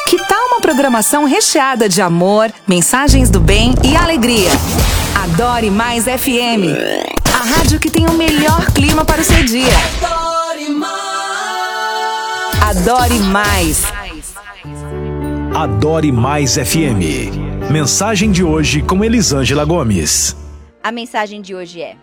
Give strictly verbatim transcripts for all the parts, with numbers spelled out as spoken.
Que tal uma programação recheada de amor, mensagens do bem e alegria? Adore Mais F M, a rádio que tem o melhor clima para o seu dia. Adore Mais. Adore Mais. Adore Mais F M. Mensagem de hoje com Elisângela Gomes. A mensagem de hoje é: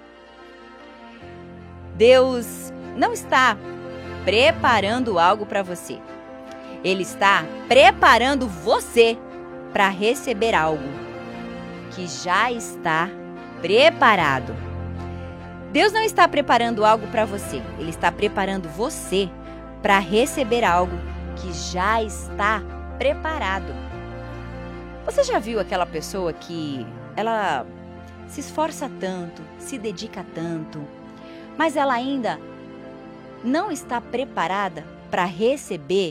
Deus não está preparando algo para você. Ele está preparando você para receber algo que já está preparado. Deus não está preparando algo para você. Ele está preparando você para receber algo que já está preparado. Você já viu aquela pessoa que ela se esforça tanto, se dedica tanto, mas ela ainda não está preparada para receber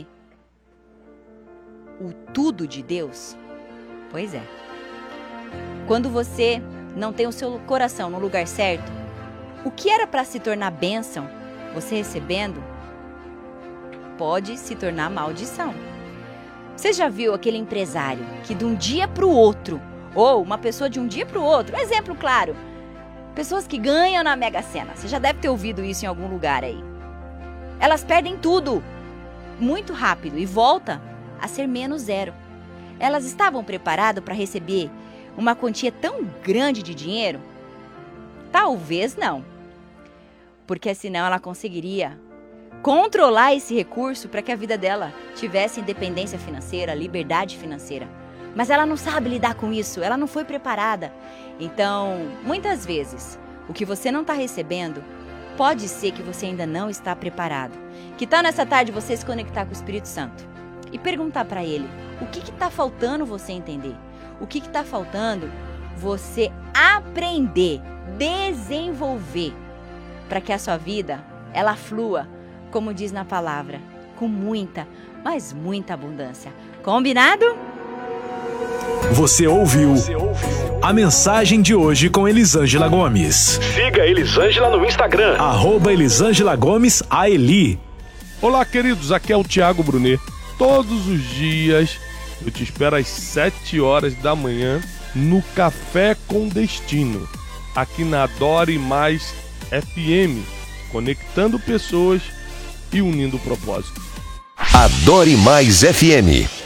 o tudo de Deus? Pois é. Quando você não tem o seu coração no lugar certo, o que era para se tornar bênção, você recebendo, pode se tornar maldição. Você já viu aquele empresário que de um dia para o outro, ou uma pessoa de um dia para o outro, um exemplo claro, pessoas que ganham na Mega Sena, você já deve ter ouvido isso em algum lugar aí. Elas perdem tudo muito rápido e volta a ser menos zero. Elas estavam preparadas para receber uma quantia tão grande de dinheiro? Talvez não. Porque senão ela conseguiria controlar esse recurso para que a vida dela tivesse independência financeira, liberdade financeira. Mas ela não sabe lidar com isso, ela não foi preparada. Então, muitas vezes, o que você não está recebendo, pode ser que você ainda não está preparado. Que tal nessa tarde você se conectar com o Espírito Santo e perguntar para ele o que está faltando você entender, o que está faltando você aprender, desenvolver, para que a sua vida ela flua, como diz na palavra, com muita, mas muita abundância. Combinado? Você ouviu a mensagem de hoje com Elisângela Gomes. Siga Elisângela no Instagram, arroba Elisângela Gomes A Eli. Olá, queridos, aqui é o Thiago Brunet. Todos os dias eu te espero às sete horas da manhã no Café com Destino, aqui na Adore Mais F M, conectando pessoas e unindo propósito. Adore Mais F M.